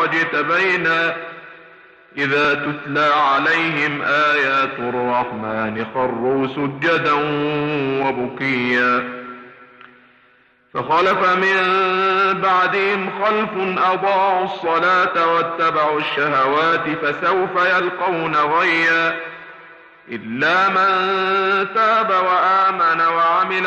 واجتبينا إذا تتلى عليهم آيات الرحمن خروا سجدا وبكيا فخلف من بعدهم خلف أضاعوا الصلاة واتبعوا الشهوات فسوف يلقون غيا إلا من تاب وآمن وعمل